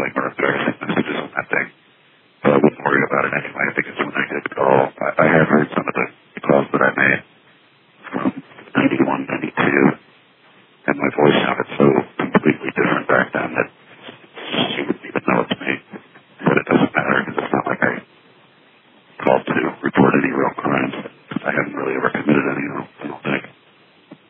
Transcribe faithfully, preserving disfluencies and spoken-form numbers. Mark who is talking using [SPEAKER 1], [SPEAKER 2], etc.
[SPEAKER 1] like more embarrassing messages on that thing. But I wouldn't worry about it anyway because when I get the call, I, I have heard some of the calls that I made from ninety-one, ninety-two, and my voice sounded so completely different back then that you wouldn't even know it's me. But it doesn't matter because it's not like I called to report any real crimes.